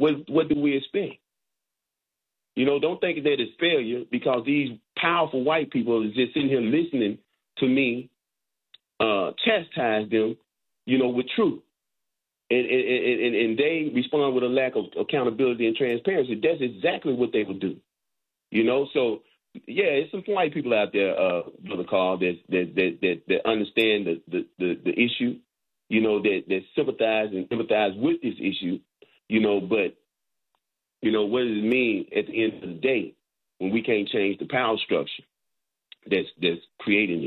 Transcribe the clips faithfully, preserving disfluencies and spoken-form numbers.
what what do we expect? You know, don't think that it's failure because these powerful white people is just sitting here listening to me uh, chastise them, you know, with truth. And, and, and, and they respond with a lack of accountability and transparency. That's exactly what they would do. You know, so, yeah, it's some white people out there, uh, Brother Carl, that, that, that, that, that understand the, the, the, the issue, you know, that, that sympathize and empathize with this issue, you know, but you know, what does it mean at the end of the day when we can't change the power structure that's that's creating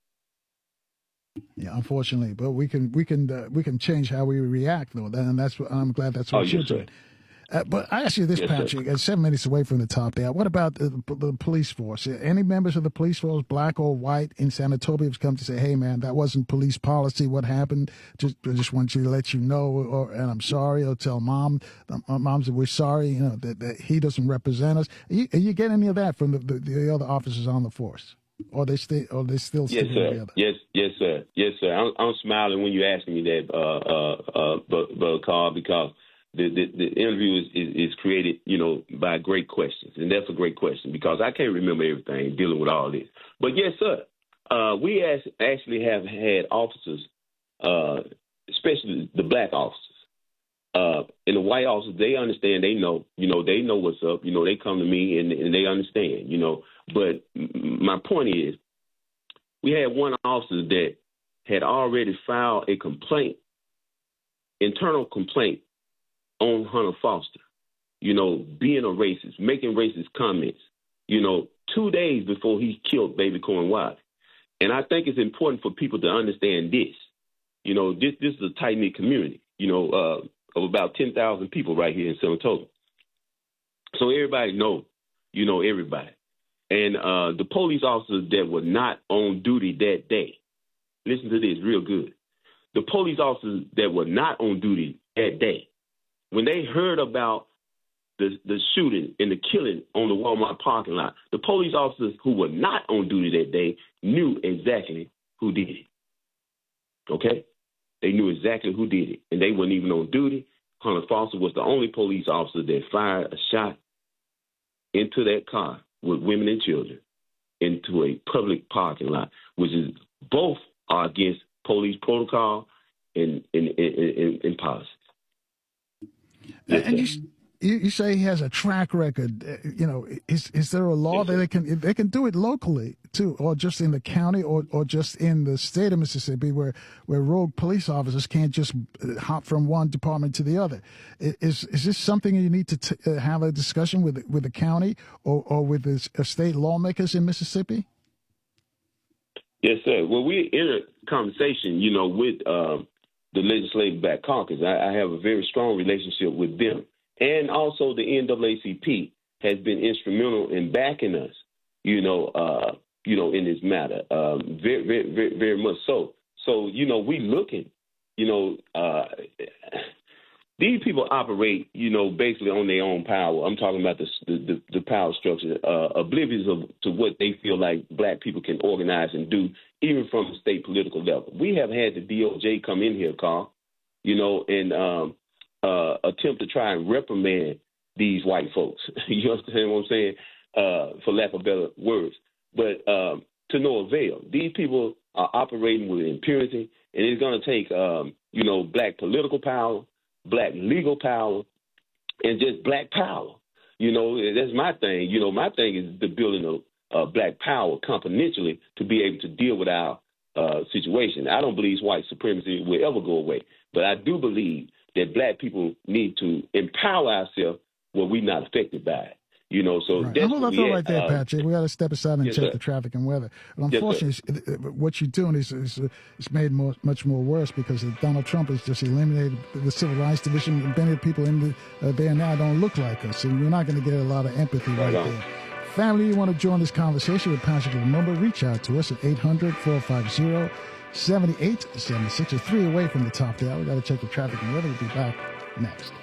this? Yeah, unfortunately, but we can we can uh, we can change how we react, though, and that's what I'm glad that's what oh, you're yes, doing. Uh, but I ask you this, yes, Patrick, at seven minutes away from the top there, what about the, the police force? Any members of the police force, black or white, in Senatobia have come to say, hey, man, that wasn't police policy. What happened? Just I just want you to let you know, or and I'm sorry, or tell mom, mom said, we're sorry, you know, that, that he doesn't represent us. Are you, are you getting any of that from the, the, the other officers on the force? Or they stay, or they still yes, stick sir. together? Yes, yes, sir. Yes, sir. I'm, I'm smiling when you're asking me that, uh, uh, uh, Brother Carl, because The, the, the interview is, is, is created, you know, by great questions. And that's a great question because I can't remember everything dealing with all this. But, yes, sir, uh, we as, actually have had officers, uh, especially the black officers, uh, and the white officers, they understand, they know, you know, they know what's up. You know, they come to me and, and they understand, you know. But my point is we had one officer that had already filed a complaint, internal complaint, on Hunter Foster, you know, being a racist, making racist comments, you know, two days before he killed baby Corn Wiley. And I think it's important for people to understand this. You know, this this is a tight-knit community, you know, uh, of about ten thousand people right here in Saratoga. So everybody know, you know, everybody. And uh, the police officers that were not on duty that day, listen to this real good. The police officers that were not on duty that day, when they heard about the the shooting and the killing on the Walmart parking lot, the police officers who were not on duty that day knew exactly who did it. Okay? They knew exactly who did it, and they weren't even on duty. Hunter Foster was the only police officer that fired a shot into that car with women and children into a public parking lot, which is both are against police protocol and, and, and, and, and policy. Yes, and you, you say he has a track record. Uh, you know, is is there a law yes, that they can they can do it locally too, or just in the county, or, or just in the state of Mississippi, where, where rogue police officers can't just hop from one department to the other? Is is this something you need to t- uh, have a discussion with with the county or or with the uh, state lawmakers in Mississippi? Yes, sir. Well, we're in a conversation, you know, with. Um, the Legislative Black Caucus. I, I have a very strong relationship with them. And also the N double A C P has been instrumental in backing us, you know, uh, you know, in this matter, um, very, very, very, very much so. So, you know, we looking, you know, uh, these people operate, you know, basically on their own power. I'm talking about the the, the power structure, uh, oblivious of, to what they feel like black people can organize and do, even from the state political level. We have had the D O J come in here, Carl, you know, and um, uh, attempt to try and reprimand these white folks. You understand what I'm saying? Uh, for lack of better words. But um, to no avail. These people are operating with impunity, and it's going to take, um, you know, black political power, black legal power, and just black power. You know, that's my thing. You know, my thing is the building of uh, black power confidentially to be able to deal with our uh, situation. I don't believe white supremacy will ever go away, but I do believe that black people need to empower ourselves where we're not affected by it. You know, so right. that's Hold on, right there, uh, Patrick. We got to step aside and yes, check sir. the traffic and weather. But unfortunately, yes, what you're doing is, is uh, it's made more, much more worse because Donald Trump has just eliminated the Civil Rights Division. Many people in the, uh, there now don't look like us, so you're not going to get a lot of empathy right, right there. Family, you want to join this conversation with Patrick? Remember, reach out to us at eight hundred, four five zero, seven eight seven six. Or three away from the top there. We got to check the traffic and weather. We'll be back next.